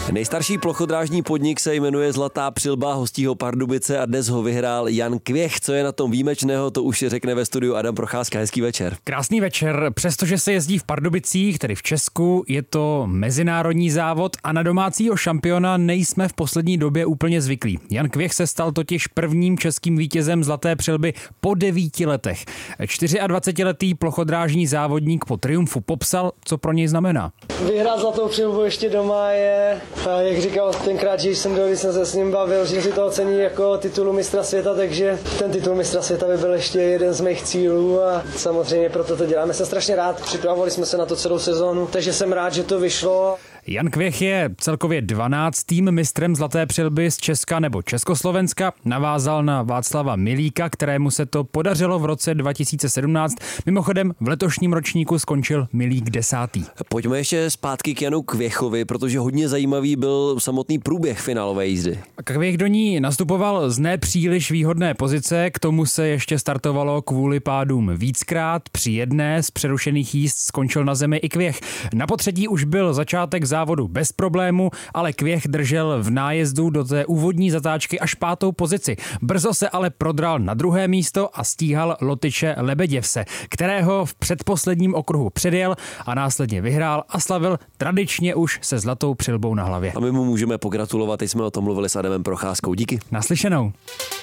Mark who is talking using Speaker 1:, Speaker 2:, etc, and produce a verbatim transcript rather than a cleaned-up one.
Speaker 1: Nejstarší plochodrážní podnik se jmenuje Zlatá přilba, hostí ho Pardubice a dnes ho vyhrál Jan Kvěch. Co je na tom výjimečného, to už řekne ve studiu Adam Procházka. Hezký večer.
Speaker 2: Krásný večer. Přestože se jezdí v Pardubicích, tedy v Česku, je to mezinárodní závod a na domácího šampiona nejsme v poslední době úplně zvyklí. Jan Kvěch se stal totiž prvním českým vítězem Zlaté přilby po devíti letech. dvacetičtyřletý plochodrážní závodník po triumfu popsal, co pro něj znamená.
Speaker 3: Vyhrát Zlatou přilbu ještě doma je, jak říkal tenkrát, že jsem byl, když jsem se s ním bavil, že si to ocení jako titulu mistra světa, takže ten titul mistra světa by byl ještě jeden z mých cílů a samozřejmě proto to děláme. Jsem strašně rád, připravovali jsme se na to celou sezónu, takže jsem rád, že to vyšlo.
Speaker 2: Jan Kvěch je celkově dvanáctým mistrem Zlaté přilby z Česka nebo Československa. Navázal na Václava Milíka, kterému se to podařilo v roce dva tisíce sedmnáct. Mimochodem v letošním ročníku skončil Milík desátý.
Speaker 1: Pojďme ještě zpátky k Janu Kvěchovi, protože hodně zajímavý byl samotný průběh finálové jízdy.
Speaker 2: Kvěch do ní nastupoval z nepříliš výhodné pozice, k tomu se ještě startovalo kvůli pádům víckrát. Při jedné z přerušených jízd skončil na zemi i Kvěch. Na potřetí už byl začátek závodu bez problému, ale Kvěch držel v nájezdu do té úvodní zatáčky až pátou pozici. Brzo se ale prodral na druhé místo a stíhal Lotyše Lebeděvse, kterého v předposledním okruhu předjel a následně vyhrál a slavil tradičně už se Zlatou přilbou na hlavě.
Speaker 1: A my mu můžeme pogratulovat, teď jsme o tom mluvili s Adamem Procházkou. Díky.
Speaker 2: Naslyšenou.